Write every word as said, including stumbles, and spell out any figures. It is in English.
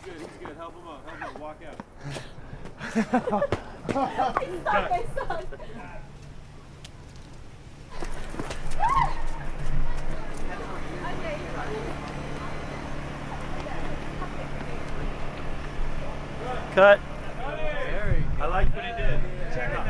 good, he's good. Help him up, help him up. Walk out. He's stuck, he's stuck. Cut. I like what he did. Check him.